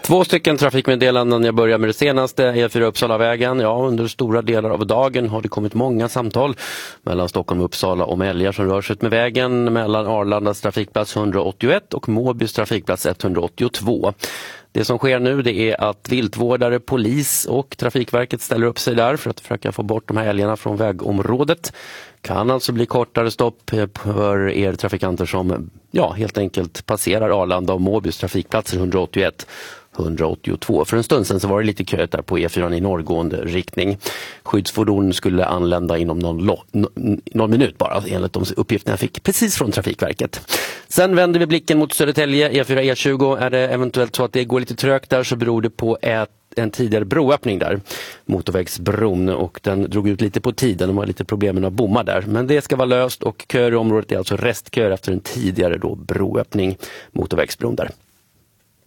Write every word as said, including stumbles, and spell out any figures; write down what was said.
Två stycken trafikmeddelanden. Jag börjar med det senaste. E fyra Uppsalavägen. Ja, under stora delar av dagen har det kommit många samtal mellan Stockholm och Uppsala om älgar som rör sig ut med vägen mellan Arlandas trafikplats etthundraåttioett och Måbys trafikplats etthundraåttiotvå. Det som sker nu det är att viltvårdare, polis och Trafikverket ställer upp sig där för att försöka få bort de här älgarna från vägområdet. Kan alltså bli kortare stopp för er trafikanter som ja, helt enkelt passerar Arlanda och Måbys trafikplatser etthundraåttioett etthundraåttiotvå. För en stund sedan så var det lite kö där på E fyra i norrgående riktning. Skyddsfordon skulle anlända inom någon, lo- någon minut bara enligt de uppgifterna jag fick precis från Trafikverket. Sen vänder vi blicken mot Södertälje, E fyra E tjugo. Är det eventuellt så att det går lite trögt där så beror det på ett en tidigare broöppning där, motorvägsbron, och den drog ut lite på tiden. De har lite problem med några bommar där, men det ska vara löst och köer i området är alltså restköer efter en tidigare då broöppning, motorvägsbron där.